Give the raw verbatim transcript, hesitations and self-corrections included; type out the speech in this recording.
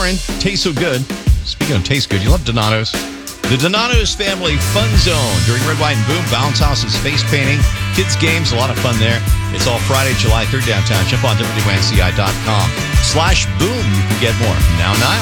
Tastes so good. Speaking of taste good, you love Donato's. The Donato's Family Fun Zone during Red, White, and Boom. Bounce House's face painting. Kids games, a lot of fun there. It's all Friday, July third downtown. Jump on W W N C I dot com slash boom. You can get more. Now, Niall.